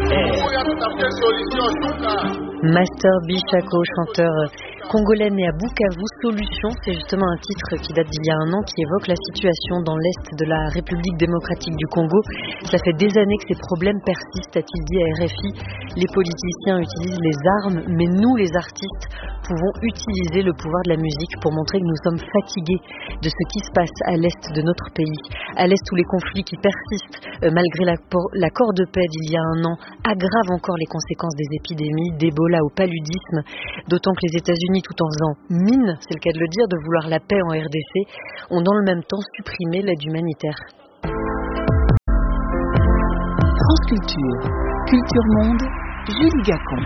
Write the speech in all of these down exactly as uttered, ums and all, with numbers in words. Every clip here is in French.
Master B Shako, chanteur congolais né à Bukavu, Solution, c'est justement un titre qui date d'il y a un an, qui évoque la situation dans l'est de la République démocratique du Congo. Ça fait des années que ces problèmes persistent, a-t-il dit à R F I. Les politiciens utilisent les armes, mais nous, les artistes, pouvons utiliser le pouvoir de la musique pour montrer que nous sommes fatigués de ce qui se passe à l'est de notre pays. À l'est où les conflits qui persistent, euh, malgré l'accord de paix d'il y a un an, aggravent encore les conséquences des épidémies, d'Ebola au paludisme, d'autant que les États-Unis, tout en faisant mine, c'est le cas de le dire, de vouloir la paix en R D C, ont dans le même temps supprimé l'aide humanitaire. France Culture, Culture Monde, Julie Gacon.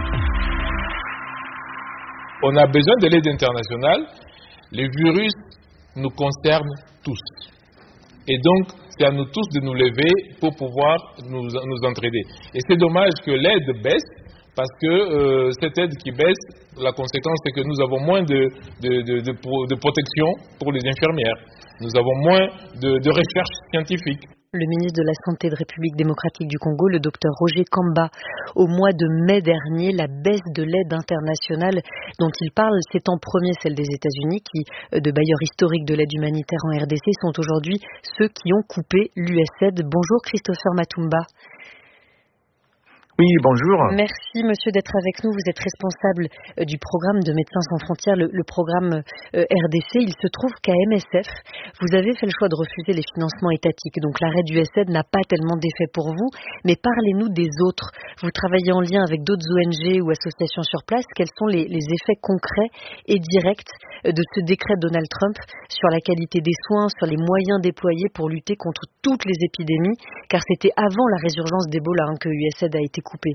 On a besoin de l'aide internationale. Le virus nous concerne tous. Et donc, c'est à nous tous de nous lever pour pouvoir nous, nous entraider. Et c'est dommage que l'aide baisse, parce que euh, cette aide qui baisse, la conséquence c'est que nous avons moins de, de, de, de, de protection pour les infirmières. Nous avons moins de, de recherche scientifique. Le ministre de la Santé de République démocratique du Congo, le docteur Roger Kamba, au mois de mai dernier, la baisse de l'aide internationale dont il parle, c'est en premier celle des États-Unis qui, de bailleurs historiques de l'aide humanitaire en R D C, sont aujourd'hui ceux qui ont coupé l'U S A I D. Bonjour Christopher Matumba. Oui, bonjour. Merci, monsieur, d'être avec nous. Vous êtes responsable euh, du programme de Médecins sans frontières, le, le programme euh, R D C. Il se trouve qu'à M S F, vous avez fait le choix de refuser les financements étatiques. Donc l'arrêt du U S A I D n'a pas tellement d'effet pour vous. Mais parlez-nous des autres. Vous travaillez en lien avec d'autres O N G ou associations sur place. Quels sont les, les effets concrets et directs de ce décret de Donald Trump sur la qualité des soins, sur les moyens déployés pour lutter contre toutes les épidémies? Car c'était avant la résurgence d'Ebola hein, que l'U S A I D a été coupé.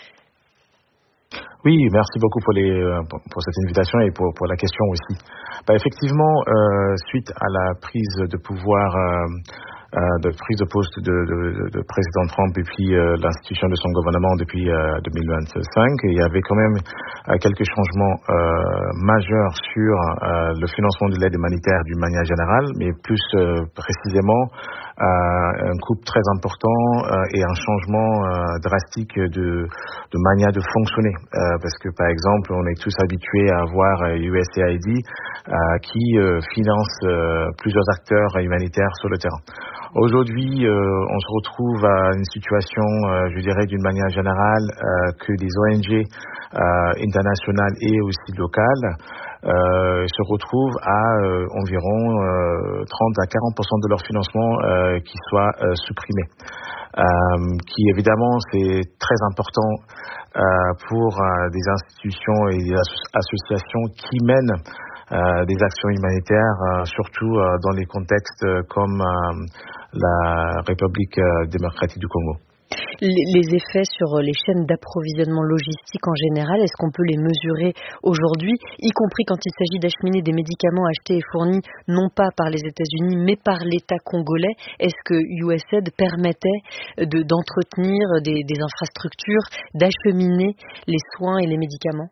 Oui, merci beaucoup pour, les, pour, pour cette invitation et pour, pour la question aussi. Bah, effectivement, euh, suite à la prise de pouvoir, euh, euh, de prise de poste de, de, de président Trump et puis euh, l'institution de son gouvernement depuis euh, deux mille vingt-cinq, il y avait quand même euh, quelques changements euh, majeurs sur euh, le financement de l'aide humanitaire d'une manière générale, mais plus euh, précisément Euh, un couple très important euh, et un changement euh, drastique de, de manière de fonctionner. Euh, parce que, par exemple, on est tous habitués à voir U S A I D euh, qui euh, finance euh, plusieurs acteurs humanitaires sur le terrain. Aujourd'hui, euh, on se retrouve à une situation, euh, je dirais d'une manière générale, euh, que des O N G euh, internationales et aussi locales Euh, se retrouvent à euh, environ euh, trente à quarante pour cent de leur financement euh, qui soit euh, supprimé. Euh, qui évidemment c'est très important euh, pour euh, des institutions et des asso- associations qui mènent euh, des actions humanitaires, euh, surtout euh, dans les contextes comme euh, la République euh, démocratique du Congo. Les effets sur les chaînes d'approvisionnement logistique en général, est-ce qu'on peut les mesurer aujourd'hui, y compris quand il s'agit d'acheminer des médicaments achetés et fournis non pas par les États-Unis mais par l'État congolais? Est-ce que U S A I D permettait de, d'entretenir des, des infrastructures, d'acheminer les soins et les médicaments?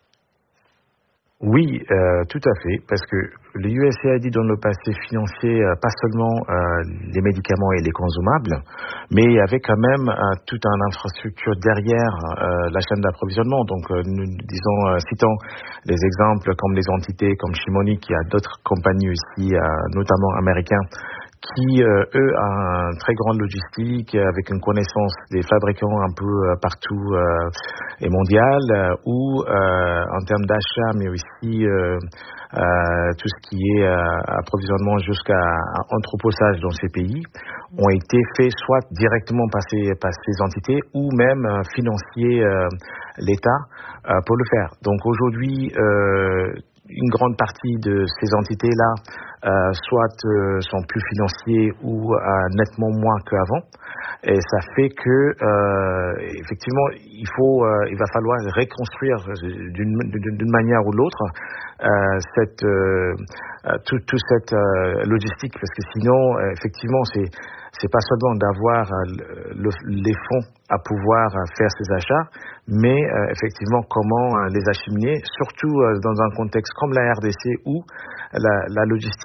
Oui, euh, tout à fait, parce que le U S A I D dans le passé finançait euh, pas seulement euh, les médicaments et les consommables, mais il y avait quand même euh, toute une infrastructure derrière euh, la chaîne d'approvisionnement. Donc, euh, nous disons, euh, citons des exemples comme les entités comme Shimonic, il y a d'autres compagnies aussi, euh, notamment américaines, qui, euh, eux, ont une très grande logistique avec une connaissance des fabricants un peu euh, partout euh, et mondiale, euh, où, euh, en termes d'achat, mais aussi euh, euh, tout ce qui est euh, approvisionnement jusqu'à entreposage dans ces pays, ont été faits soit directement par ces, par ces entités ou même euh, financier euh, l'État euh, pour le faire. Donc aujourd'hui, euh, une grande partie de ces entités-là euh, soit euh, sont plus financiers ou euh, nettement moins qu'avant. Et ça fait que euh, effectivement, il faut, euh, il va falloir reconstruire d'une, d'une, d'une manière ou l'autre euh, cette, euh, tout, tout cette euh, logistique, parce que sinon, euh, effectivement, c'est c'est pas seulement d'avoir euh, le, les fonds à pouvoir euh, faire ces achats, mais euh, effectivement comment euh, les acheminer, surtout euh, dans un contexte comme la R D C où la, la logistique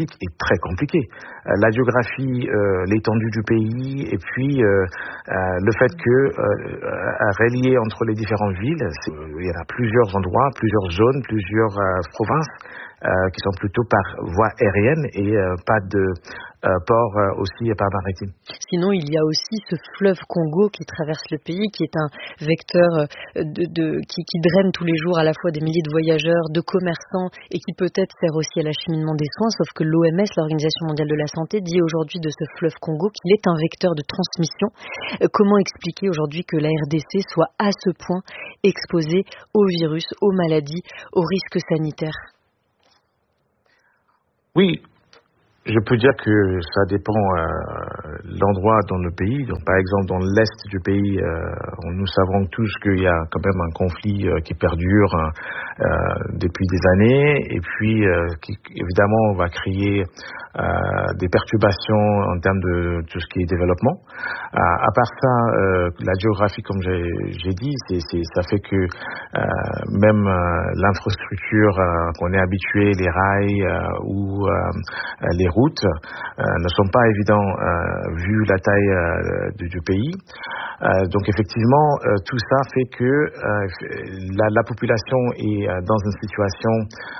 logistique est très compliquée. Euh, la géographie, euh, l'étendue du pays, et puis euh, euh, le fait que euh, à relier entre les différentes villes, c'est, il y en a plusieurs endroits, plusieurs zones, plusieurs euh, provinces euh, qui sont plutôt par voie aérienne et euh, pas de Euh, port euh, aussi et par maritime. Sinon, il y a aussi ce fleuve Congo qui traverse le pays, qui est un vecteur de, de, qui, qui draine tous les jours à la fois des milliers de voyageurs, de commerçants, et qui peut-être sert aussi à l'acheminement des soins, sauf que l'O M S, l'Organisation mondiale de la santé, dit aujourd'hui de ce fleuve Congo qu'il est un vecteur de transmission. Euh, comment expliquer aujourd'hui que la R D C soit à ce point exposée au virus, aux maladies, aux risques sanitaires? Oui. Je peux dire que ça dépend euh, l'endroit dans le pays. Donc, par exemple, dans l'est du pays, euh, nous savons tous qu'il y a quand même un conflit euh, qui perdure euh, depuis des années, et puis euh, qui évidemment va créer euh, des perturbations en termes de tout ce qui est développement. Euh, à part ça, euh, la géographie, comme j'ai, j'ai dit, c'est, c'est, ça fait que euh, même euh, l'infrastructure euh, qu'on est habitué, les rails euh, ou euh, les routes euh, ne sont pas évidents euh, vu la taille euh, du, du pays. Euh, donc effectivement, euh, tout ça fait que euh, la, la population est euh, dans une situation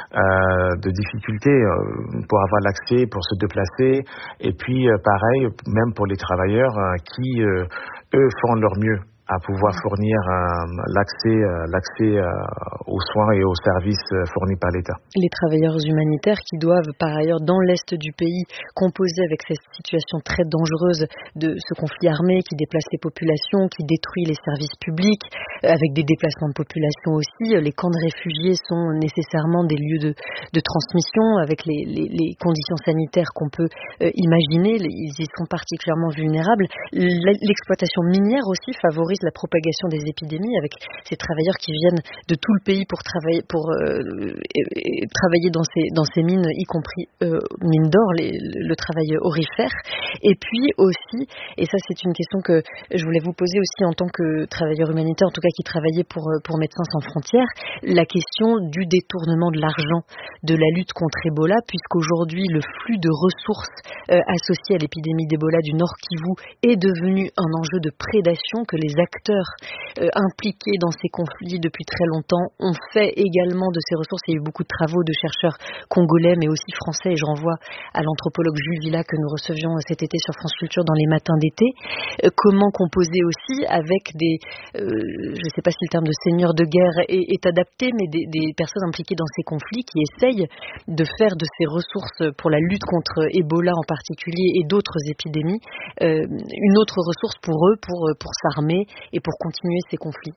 euh, de difficulté euh, pour avoir l'accès, pour se déplacer, et puis euh, pareil, même pour les travailleurs euh, qui, euh, eux, font leur mieux à pouvoir fournir euh, l'accès, euh, l'accès euh, aux soins et aux services euh, fournis par l'État. Les travailleurs humanitaires qui doivent par ailleurs dans l'est du pays composer avec cette situation très dangereuse de ce conflit armé qui déplace les populations, qui détruit les services publics, avec des déplacements de population aussi. Les camps de réfugiés sont nécessairement des lieux de, de transmission avec les, les, les conditions sanitaires qu'on peut euh, imaginer. Ils y sont particulièrement vulnérables. L'exploitation minière aussi favorise la propagation des épidémies avec ces travailleurs qui viennent de tout le pays pour travailler pour euh, et, et travailler dans ces dans ces mines, y compris euh, mines d'or, les, le travail aurifère. Et puis aussi, et ça c'est une question que je voulais vous poser aussi en tant que travailleur humanitaire, en tout cas qui travaillait pour pour Médecins sans frontières, la question du détournement de l'argent de la lutte contre Ebola, puisqu'aujourd'hui le flux de ressources euh, associées à l'épidémie d'Ebola du Nord Kivu est devenu un enjeu de prédation que les acteurs euh, impliqués dans ces conflits depuis très longtemps ont fait également de ces ressources. Il y a eu beaucoup de travaux de chercheurs congolais mais aussi français, et je renvoie à l'anthropologue Jules Villa que nous recevions cet été sur France Culture dans les matins d'été. Euh, comment composer aussi avec des, euh, je ne sais pas si le terme de seigneurs de guerre est, est adapté, mais des, des personnes impliquées dans ces conflits qui essayent de faire de ces ressources pour la lutte contre Ebola en particulier et d'autres épidémies euh, une autre ressource pour eux, pour, pour s'armer et pour continuer ces conflits.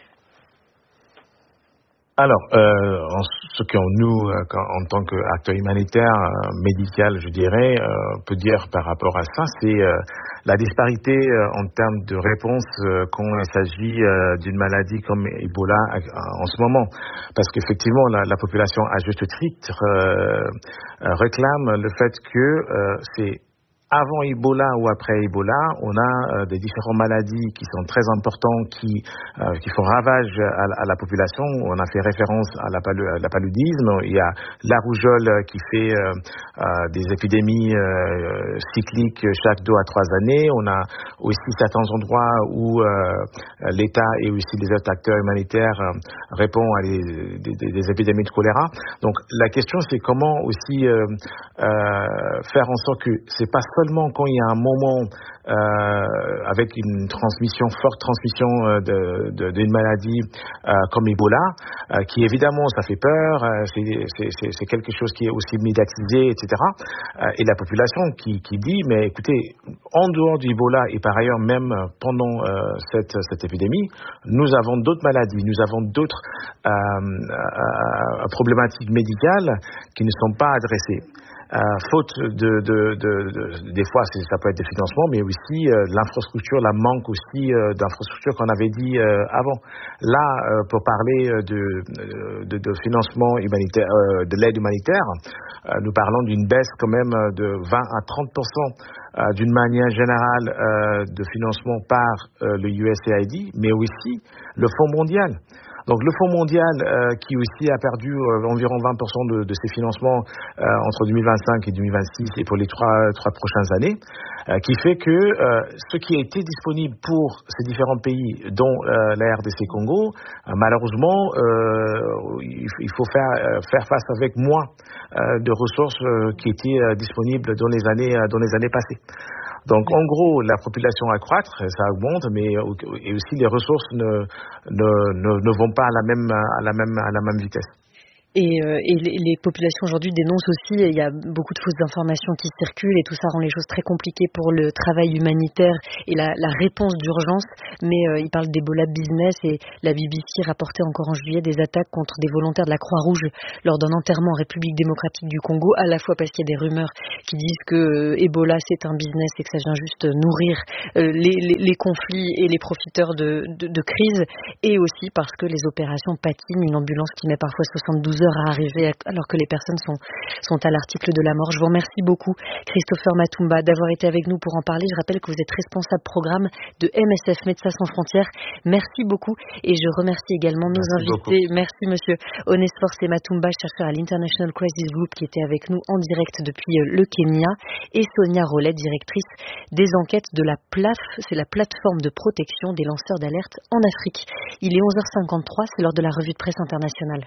Alors, euh, en ce que nous, en tant qu'acteur humanitaire, euh, médical, je dirais, euh, peut dire par rapport à ça, c'est euh, la disparité euh, en termes de réponse euh, quand il s'agit euh, d'une maladie comme Ebola euh, en ce moment. Parce qu'effectivement, la, la population, à juste titre, euh, euh, réclame le fait que euh, c'est avant Ebola ou après Ebola, on a euh, des différentes maladies qui sont très importantes, qui euh, qui font ravage à, à la population. On a fait référence à la, palu, à la paludisme. Il y a la rougeole qui fait euh, euh, des épidémies euh, cycliques chaque deux à trois années. On a aussi certains endroits où euh, l'État et aussi les autres acteurs humanitaires euh, répondent à des, des, des épidémies de choléra. Donc la question, c'est comment aussi euh, euh, faire en sorte que c'est pas seulement quand il y a un moment euh, avec une transmission, forte transmission euh, de, de, d'une maladie euh, comme Ebola, euh, qui évidemment ça fait peur, euh, c'est, c'est, c'est, c'est quelque chose qui est aussi médiatisé, et cetera. Euh, et la population qui, qui dit, mais écoutez, en dehors du Ebola et par ailleurs même pendant euh, cette, cette épidémie, nous avons d'autres maladies, nous avons d'autres euh, euh, problématiques médicales qui ne sont pas adressées. Euh, faute de, de, de, de, des fois c'est, ça peut être des financements, mais aussi euh, l'infrastructure, la manque aussi euh, d'infrastructures qu'on avait dit euh, avant. Là, euh, pour parler de, de, de financement humanitaire, euh, de l'aide humanitaire, euh, nous parlons d'une baisse quand même de vingt à trente pour cent euh, d'une manière générale euh, de financement par euh, le U S A I D, mais aussi le Fonds mondial. Donc le Fonds mondial euh, qui aussi a perdu euh, environ vingt pour cent de, de ses financements euh, entre deux mille vingt-cinq et deux mille vingt-six et pour les trois, trois prochaines années, euh, qui fait que euh, ce qui a été disponible pour ces différents pays, dont euh, la R D C Congo, euh, malheureusement, euh, il faut faire, euh, faire face avec moins euh, de ressources euh, qui étaient euh, disponibles dans les années, euh, dans les années passées. Donc, en gros, la population accroître, ça augmente, mais et aussi les ressources ne, ne, ne, ne vont pas à la même, à la même, à la même vitesse. Et, euh, et les, les populations aujourd'hui dénoncent aussi, il y a beaucoup de fausses informations qui circulent et tout ça rend les choses très compliquées pour le travail humanitaire et la, la réponse d'urgence. Mais euh, ils parlent d'Ebola business et la B B C rapportait encore en juillet des attaques contre des volontaires de la Croix-Rouge lors d'un enterrement en République démocratique du Congo, à la fois parce qu'il y a des rumeurs qui disent que euh, Ebola c'est un business et que ça vient juste nourrir euh, les, les, les conflits et les profiteurs de, de, de crise, et aussi parce que les opérations patinent, une ambulance qui met parfois soixante-douze heures à arriver alors que les personnes sont, sont à l'article de la mort. Je vous remercie beaucoup, Christopher Matumba, d'avoir été avec nous pour en parler. Je rappelle que vous êtes responsable programme de M S F Médecins Sans Frontières. Merci beaucoup et je remercie également nos Merci invités. beaucoup. Merci monsieur Onesforce Matumba, chercheur à l'International Crisis Group qui était avec nous en direct depuis le Kenya, et Sonia Rollet, directrice des enquêtes de la P L A F, c'est la plateforme de protection des lanceurs d'alerte en Afrique. Il est onze heures cinquante-trois, c'est l'heure de la revue de presse internationale.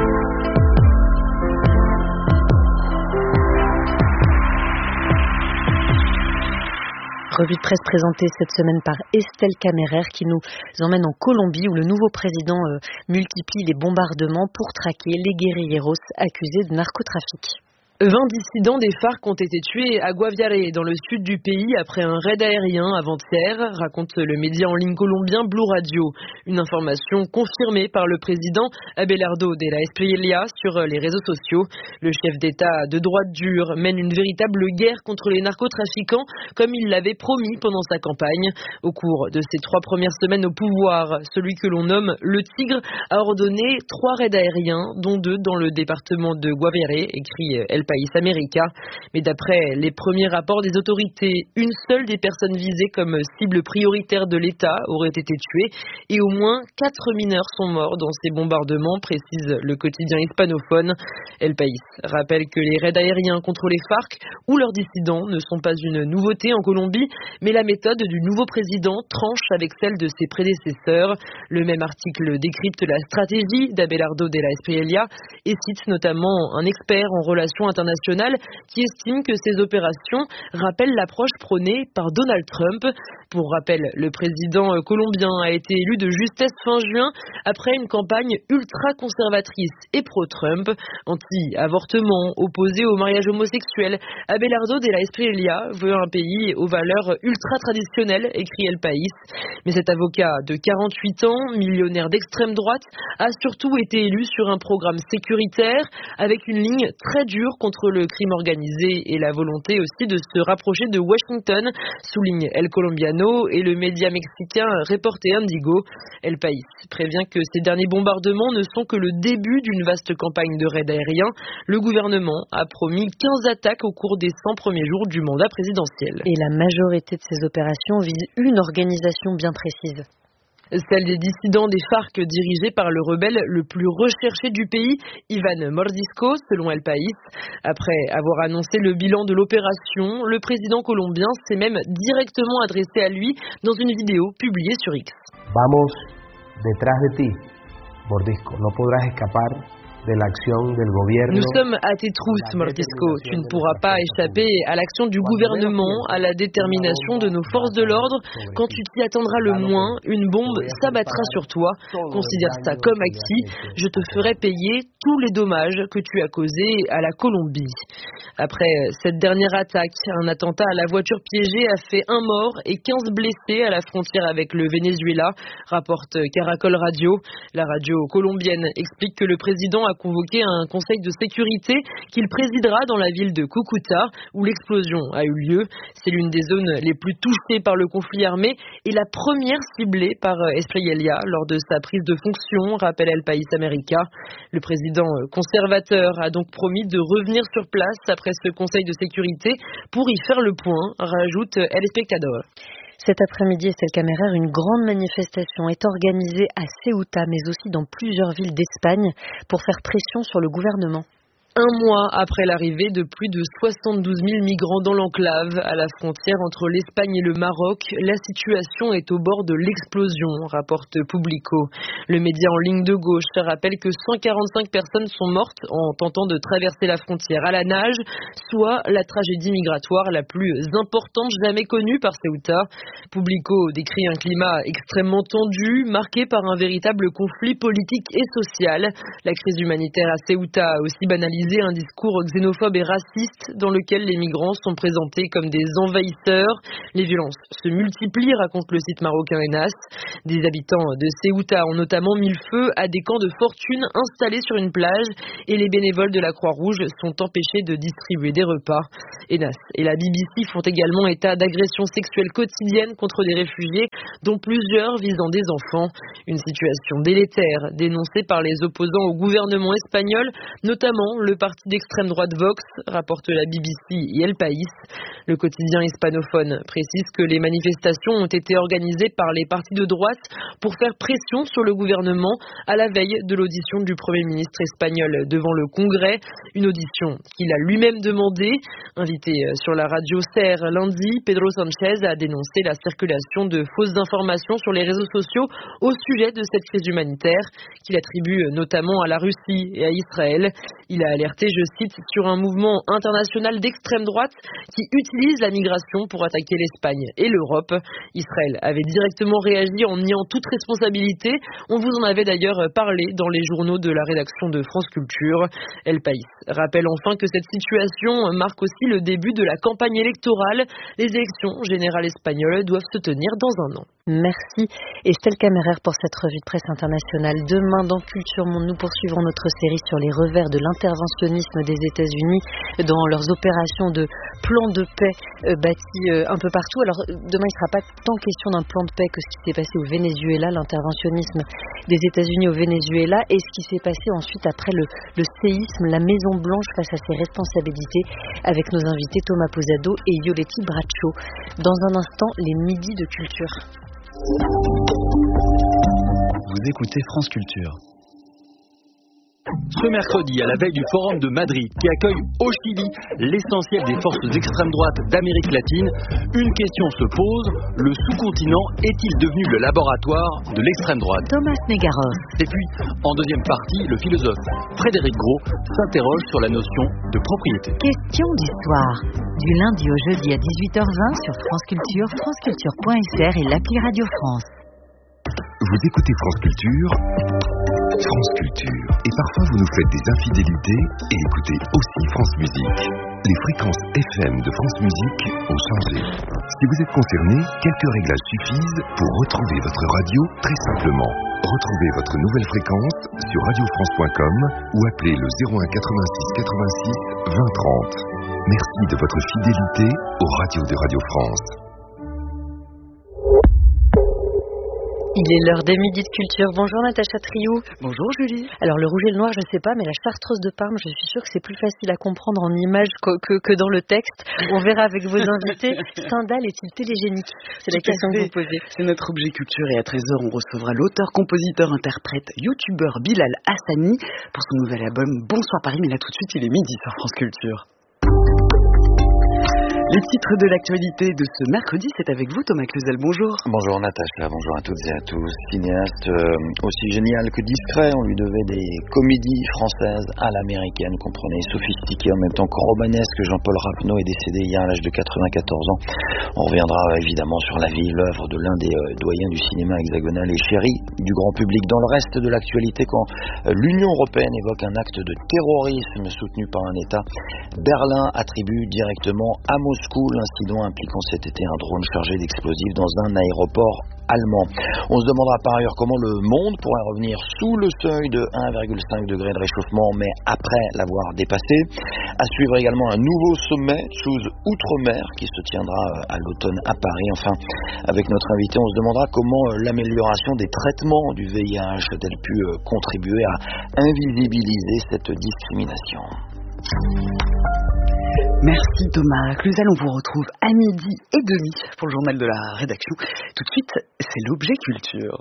Revue de presse présentée cette semaine par Estelle Caméraire qui nous emmène en Colombie où le nouveau président euh, multiplie les bombardements pour traquer les guérilleros accusés de narcotrafic. vingt dissidents des FARC ont été tués à Guaviare, dans le sud du pays, après un raid aérien avant-hier, raconte le média en ligne colombien Blue Radio. Une information confirmée par le président Abelardo de la Espriella sur les réseaux sociaux. Le chef d'État de droite dure mène une véritable guerre contre les narcotrafiquants, comme il l'avait promis pendant sa campagne. Au cours de ses trois premières semaines au pouvoir, celui que l'on nomme le Tigre a ordonné trois raids aériens, dont deux dans le département de Guaviare, écrit El País América. Mais d'après les premiers rapports des autorités, une seule des personnes visées comme cible prioritaire de l'État aurait été tuée et au moins quatre mineurs sont morts dans ces bombardements, précise le quotidien hispanophone. El País rappelle que les raids aériens contre les FARC ou leurs dissidents ne sont pas une nouveauté en Colombie, mais la méthode du nouveau président tranche avec celle de ses prédécesseurs. Le même article décrypte la stratégie d'Abelardo de la Espriella et cite notamment un expert en relations internationales qui estime que ces opérations rappellent l'approche prônée par Donald Trump. Pour rappel, le président colombien a été élu de justesse fin juin après une campagne ultra-conservatrice et pro-Trump, anti-avortement, opposé au mariage homosexuel. Abelardo de la Espriella veut un pays aux valeurs ultra-traditionnelles, écrit El País. Mais cet avocat de quarante-huit ans, millionnaire d'extrême droite, a surtout été élu sur un programme sécuritaire avec une ligne très dure contre le crime organisé et la volonté aussi de se rapprocher de Washington, souligne El Colombiano et le média mexicain Reporte Indigo. El País prévient que ces derniers bombardements ne sont que le début d'une vaste campagne de raids aériens. Le gouvernement a promis quinze attaques au cours des cent premiers jours du mandat présidentiel. Et la majorité de ces opérations vise une organisation bien précise. Celle des dissidents des FARC dirigée par le rebelle le plus recherché du pays, Ivan Mordisco, selon El País. Après avoir annoncé le bilan de l'opération, le président colombien s'est même directement adressé à lui dans une vidéo publiée sur X. Vamos detrás de ti, Mordisco, no podrás escapar de l'acción del gobierno. Nous sommes à tes trousses, Mordisco. Tu ne pourras pas échapper à l'action du gouvernement, à la détermination de nos forces de l'ordre. Quand tu t'y attendras le moins, une bombe s'abattra sur toi. Considère ça comme acquis. Je te ferai payer tous les dommages que tu as causés à la Colombie. Après cette dernière attaque, un attentat à la voiture piégée a fait un mort et quinze blessés à la frontière avec le Venezuela, rapporte Caracol Radio. La radio colombienne explique que le président a a convoqué un conseil de sécurité qu'il présidera dans la ville de Cúcuta, où l'explosion a eu lieu. C'est l'une des zones les plus touchées par le conflit armé et la première ciblée par Espriella lors de sa prise de fonction, rappelle El País América. Le président conservateur a donc promis de revenir sur place après ce conseil de sécurité pour y faire le point, rajoute El Espectador. Cet après-midi, Estelle Cammerer, une grande manifestation est organisée à Ceuta, mais aussi dans plusieurs villes d'Espagne, pour faire pression sur le gouvernement. Un mois après l'arrivée de plus de soixante-douze mille migrants dans l'enclave, à la frontière entre l'Espagne et le Maroc, la situation est au bord de l'explosion, rapporte Publico. Le média en ligne de gauche rappelle que cent quarante-cinq personnes sont mortes en tentant de traverser la frontière à la nage, soit la tragédie migratoire la plus importante jamais connue par Ceuta. Publico décrit un climat extrêmement tendu, marqué par un véritable conflit politique et social. La crise humanitaire à Ceuta a aussi banalisé un discours xénophobe et raciste dans lequel les migrants sont présentés comme des envahisseurs. Les violences se multiplient, raconte le site marocain Enas. Des habitants de Ceuta ont notamment mis le feu à des camps de fortune installés sur une plage et les bénévoles de la Croix-Rouge sont empêchés de distribuer des repas. Enas et la B B C font également état d'agressions sexuelles quotidiennes contre des réfugiés, dont plusieurs visant des enfants. Une situation délétère dénoncée par les opposants au gouvernement espagnol, notamment le parti d'extrême droite Vox, rapporte la B B C et El País. Le quotidien hispanophone précise que les manifestations ont été organisées par les partis de droite pour faire pression sur le gouvernement à la veille de l'audition du Premier ministre espagnol devant le Congrès, une audition qu'il a lui-même demandée. Invité sur la radio SER lundi, Pedro Sánchez a dénoncé la circulation de fausses informations sur les réseaux sociaux au sujet de cette crise humanitaire, qu'il attribue notamment à la Russie et à Israël. Il a alerté, je cite, sur un mouvement international d'extrême droite qui utilise la migration pour attaquer l'Espagne et l'Europe. Israël avait directement réagi en niant toute responsabilité. On vous en avait d'ailleurs parlé dans les journaux de la rédaction de France Culture. El País rappelle enfin que cette situation marque aussi le début de la campagne électorale. Les élections générales espagnoles doivent se tenir dans un an. Merci Estelle Cammerer pour cette revue de presse internationale. Demain dans Culture Monde, nous poursuivrons notre série sur les revers de l'interventionnisme des États-Unis dans leurs opérations de plan de paix euh, bâtis euh, un peu partout. Alors demain il ne sera pas tant question d'un plan de paix que ce qui s'est passé au Venezuela, l'interventionnisme des États-Unis au Venezuela, et ce qui s'est passé ensuite après le, le séisme, la Maison Blanche face à ses responsabilités, avec nos invités Thomas Posado et Yoletti Braccio. Dans un instant, les midis de culture. Vous écoutez France Culture. Ce mercredi, à la veille du Forum de Madrid, qui accueille au Chili l'essentiel des forces d'extrême droite d'Amérique latine, une question se pose: le sous-continent est-il devenu le laboratoire de l'extrême droite? Thomas Negaros. Et puis, en deuxième partie, le philosophe Frédéric Gros s'interroge sur la notion de propriété. Question d'histoire. Du lundi au jeudi à dix-huit heures vingt sur France Culture, franceculture point f r et l'appli Radio France. Vous écoutez France Culture, France Culture. Et parfois vous nous faites des infidélités et écoutez aussi France Musique. Les fréquences F M de France Musique ont changé. Si vous êtes concerné, quelques réglages suffisent pour retrouver votre radio très simplement. Retrouvez votre nouvelle fréquence sur radio france point com ou appelez le zéro un quatre-vingt-six quatre-vingt-six vingt trente. Merci de votre fidélité aux radios de Radio France. Il est l'heure des midis de culture. Bonjour Natacha Triou. Bonjour Julie. Alors le rouge et le noir, je ne sais pas, mais la chartreuse de Parme, je suis sûre que c'est plus facile à comprendre en images que, que, que dans le texte. On verra avec vos invités. Stendhal est-il télégénique? C'est la question que vous posez. C'est notre objet culture et à treize heures, on recevra l'auteur, compositeur, interprète, youtubeur Bilal Hassani pour son nouvel album Bonsoir Paris. Mais là tout de suite, il est midi sur France Culture. Les titres de l'actualité de ce mercredi, c'est avec vous Thomas Cluzel, bonjour. Bonjour Natacha, bonjour à toutes et à tous. Cinéaste euh, aussi génial que discret, on lui devait des comédies françaises à l'américaine, comprenez, sophistiquées en même temps que romanesques. Jean-Paul Rapneau est décédé hier à l'âge de quatre-vingt-quatorze ans. On reviendra évidemment sur la vie, l'œuvre de l'un des euh, doyens du cinéma hexagonal et chéri du grand public. Dans le reste de l'actualité, quand euh, l'Union européenne évoque un acte de terrorisme soutenu par un État, Berlin attribue directement à Moscou Moscou, l'incident impliquant cet été un drone chargé d'explosifs dans un aéroport allemand. On se demandera par ailleurs comment le monde pourrait revenir sous le seuil de un virgule cinq degré de réchauffement, mais après l'avoir dépassé. À suivre également un nouveau sommet sous Outre-mer qui se tiendra à l'automne à Paris. Enfin, avec notre invité, on se demandera comment l'amélioration des traitements du V I H a-t-elle pu contribuer à invisibiliser cette discrimination. Merci Thomas Cluzel, on vous retrouve à midi et demi pour le journal de la rédaction. Tout de suite, c'est l'objet culture.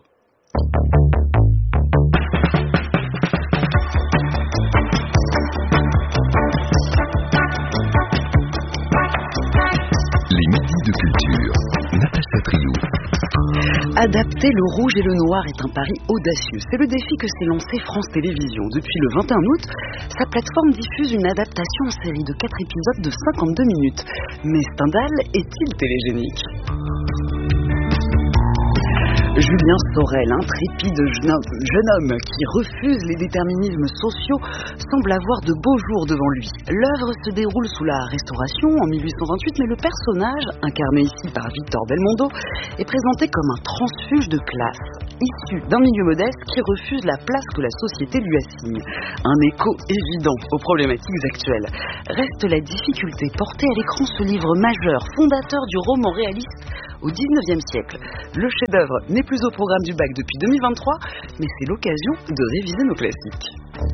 Les midis de culture. Natacha Trio. Adapter le rouge et le noir est un pari audacieux. C'est le défi que s'est lancé France Télévisions. Depuis le vingt et un août, sa plateforme diffuse une adaptation en série de quatre épisodes de cinquante-deux minutes. Mais Stendhal est-il télégénique ? Julien Sorel, intrépide jeune homme, jeune homme qui refuse les déterminismes sociaux, semble avoir de beaux jours devant lui. L'œuvre se déroule sous la Restauration en mille huit cent vingt-huit, mais le personnage, incarné ici par Victor Belmondo, est présenté comme un transfuge de classe, issu d'un milieu modeste qui refuse la place que la société lui assigne. Un écho évident aux problématiques actuelles. Reste la difficulté portée à l'écran ce livre majeur, fondateur du roman réaliste au dix-neuvième siècle. Le chef-d'œuvre n'est plus au programme du bac depuis deux mille vingt-trois, mais c'est l'occasion de réviser nos classiques.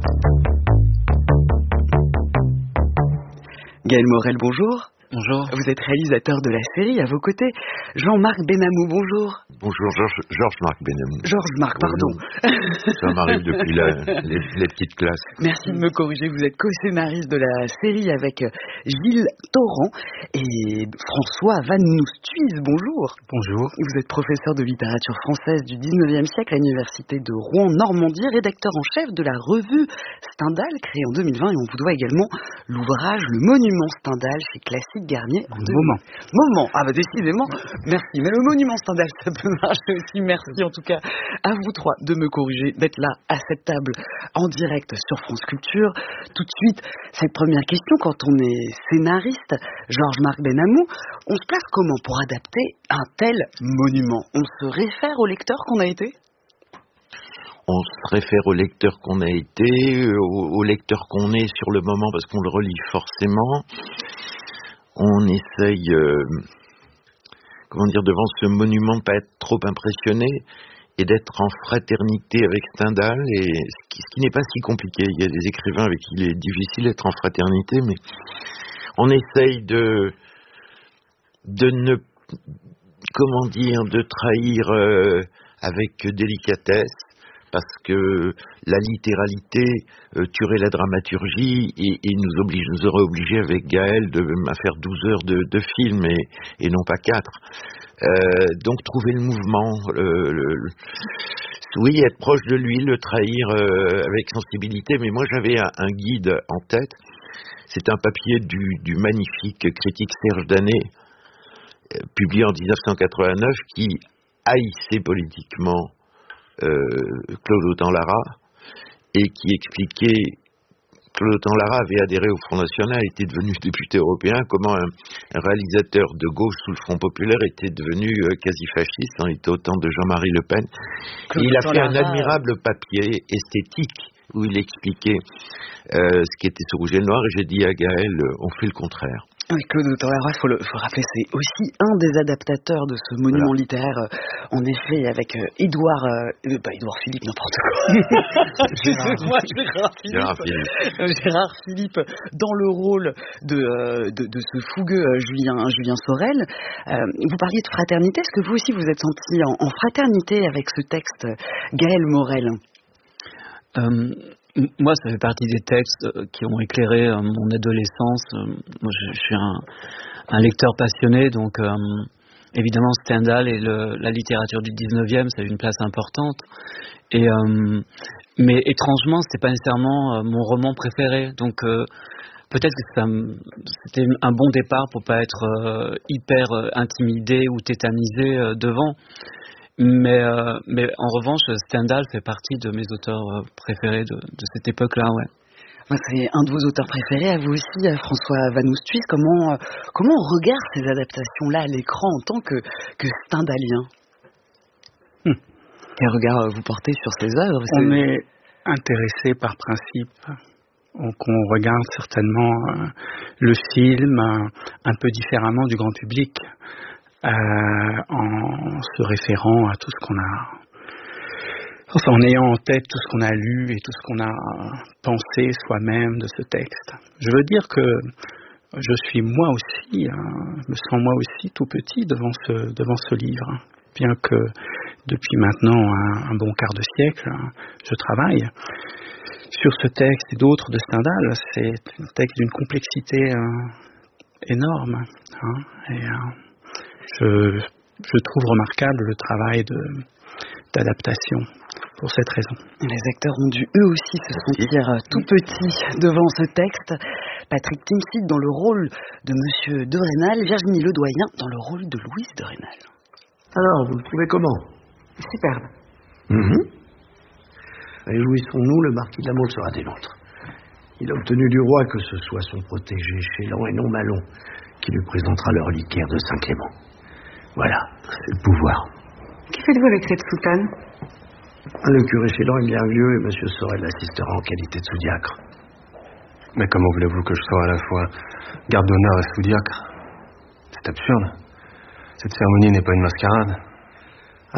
Gaël Morel, bonjour. Bonjour. Vous êtes réalisateur de la série. À vos côtés, Jean-Marc Benamou, bonjour. Bonjour, Georges, Georges-Marc Benamou. Georges-Marc, pardon. Ça m'arrive depuis la, les, les petites classes. Merci de me corriger. Vous êtes co-scénariste de la série avec Gilles Torrent et François Van Noestuys. Bonjour. Bonjour. Vous êtes professeur de littérature française du dix-neuvième siècle à l'université de Rouen-Normandie, rédacteur en chef de la revue Stendhal, créée en deux mille vingt, et on vous doit également l'ouvrage Le Monument Stendhal chez Classique Garnier en deux mille. Moment. Ah bah décidément, merci. Mais le monument Stendhal, ça peut marcher aussi. Merci en tout cas à vous trois de me corriger, d'être là à cette table en direct sur France Culture. Tout de suite, cette première question, quand on est scénariste, Georges-Marc Benamou, on se place comment pour adapter un tel monument ? On se réfère au lecteur qu'on a été ? On se réfère au lecteur qu'on a été, au, au lecteur qu'on est sur le moment, parce qu'on le relit forcément. On essaye, euh, comment dire, devant ce monument, pas être trop impressionné et d'être en fraternité avec Stendhal, et ce qui, ce qui n'est pas si compliqué. Il y a des écrivains avec qui il est difficile d'être en fraternité, mais on essaye de, de ne, comment dire, de trahir euh, avec délicatesse, parce que la littéralité euh, tuerait la dramaturgie et, et nous, oblige, nous aurait obligés avec Gaël de, à faire douze heures de, de film et, et non pas quatre. Euh, donc trouver le mouvement, le, le, le, oui, être proche de lui, le trahir euh, avec sensibilité. Mais moi j'avais un, un guide en tête, c'est un papier du, du magnifique critique Serge Danet, euh, publié en dix-neuf cent quatre-vingt-neuf, qui haïssait politiquement Euh, Claude Autant-Lara, et qui expliquait, Claude Autant-Lara avait adhéré au Front National, était devenu député européen, comment un, un réalisateur de gauche sous le Front Populaire était devenu euh, quasi fasciste, hein, il était au temps de Jean-Marie Le Pen. Et il a fait un admirable papier esthétique où il expliquait euh, ce qui était ce rouge et noir, et j'ai dit à Gaël, euh, on fait le contraire. Oui, Claude Autant-Lara, il faut, faut rappeler, c'est aussi un des adaptateurs de ce monument voilà. littéraire, euh, en effet, avec euh, Édouard, euh, pas Édouard Philippe, n'importe quoi. Excusez-moi, Gérard Philippe. Gérard Philippe. Gérard Philippe, dans le rôle de, euh, de, de ce fougueux euh, Julien, Julien Sorel. Euh, vous parliez de fraternité, est-ce que vous aussi vous êtes senti en, en fraternité avec ce texte, Gaël Morel ? euh... Moi, ça fait partie des textes qui ont éclairé euh, mon adolescence. Moi, je, je suis un, un lecteur passionné, donc euh, évidemment Stendhal et le, la littérature du dix-neuvième, ça a eu une place importante. Et, euh, mais étrangement, c'était pas nécessairement euh, mon roman préféré. Donc euh, peut-être que ça, c'était un bon départ pour pas être euh, hyper euh, intimidé ou tétanisé euh, devant. Mais, euh, mais en revanche, Stendhal fait partie de mes auteurs préférés de, de cette époque-là, ouais. C'est un de vos auteurs préférés, à vous aussi, François Van Oosthuizen. Comment, comment on regarde ces adaptations-là à l'écran en tant que, que stendhalien? hum. Quel regard vous portez sur ces œuvres? On est intéressé par principe. Donc on regarde certainement euh, le film euh, un peu différemment du grand public, euh, en se référant à tout ce qu'on a... Enfin, en ayant en tête tout ce qu'on a lu et tout ce qu'on a pensé soi-même de ce texte. Je veux dire que je suis moi aussi, euh, me sens moi aussi tout petit devant ce, devant ce livre. Bien que depuis maintenant un, un bon quart de siècle, je travaille sur ce texte et d'autres de Stendhal. C'est un texte d'une complexité euh, énorme. Hein, et euh, je, je trouve remarquable le travail de, d'adaptation. Pour cette raison. Les acteurs ont dû eux aussi se sentir tout petits devant ce texte. Patrick Timsit dans le rôle de Monsieur de Rênal, Virginie Ledoyen dans le rôle de Louise de Rênal. Alors, vous le trouvez comment? Superbe. Mmh. Réjouissons-nous, le marquis de la Mole sera des nôtres. Il a obtenu du roi que ce soit son protégé Chélan et non Malon qui lui présentera le reliquaire de Saint-Clément. Voilà, c'est le pouvoir. Que faites-vous avec cette soutane? Le curé Chélan est bien vieux et Monsieur Sorel l'assistera en qualité de sous-diacre. Mais comment voulez-vous que je sois à la fois garde d'honneur et sous-diacre? C'est absurde. Cette cérémonie n'est pas une mascarade.